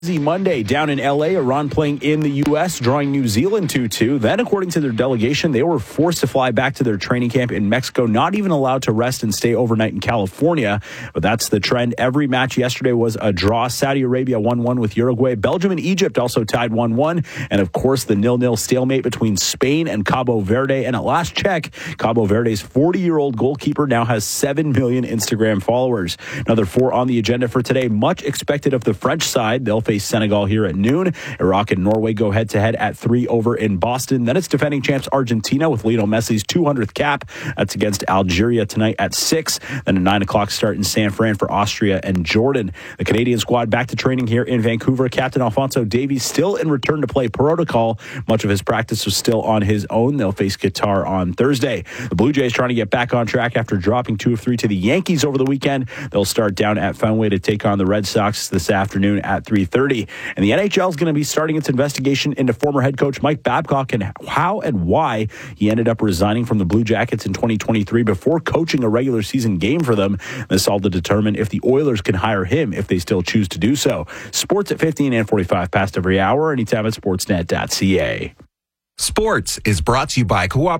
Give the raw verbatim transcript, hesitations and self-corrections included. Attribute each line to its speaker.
Speaker 1: Monday down in L A, Iran playing in the U S, drawing New Zealand two two. Then, according to their delegation, they were forced to fly back to their training camp in Mexico, not even allowed to rest and stay overnight in California. But that's the trend. Every match yesterday was a draw. Saudi Arabia one one with Uruguay. Belgium and Egypt also tied one one. And, of course, the nil-nil stalemate between Spain and Cabo Verde. And at last check, Cabo Verde's forty-year-old goalkeeper now has seven million Instagram followers. Another four on the agenda for today. Much expected of the French side. They'll face Senegal here at noon. Iraq and Norway go head-to-head at three over in Boston. Then it's defending champs Argentina with Lionel Messi's two hundredth cap. That's against Algeria tonight at six. Then a nine o'clock start in San Fran for Austria and Jordan. The Canadian squad back to training here in Vancouver. Captain Alphonso Davies still in return to play protocol. Much of his practice was still on his own. They'll face Qatar on Thursday. The Blue Jays trying to get back on track after dropping two of three to the Yankees over the weekend. They'll start down at Fenway to take on the Red Sox this afternoon at three thirty. And the N H L is going to be starting its investigation into former head coach Mike Babcock and how and why he ended up resigning from the Blue Jackets in twenty twenty-three before coaching a regular season game for them. This all to determine if the Oilers can hire him if they still choose to do so. Sports at fifteen and forty-five past every hour, anytime at sportsnet dot c a.
Speaker 2: Sports is brought to you by Coop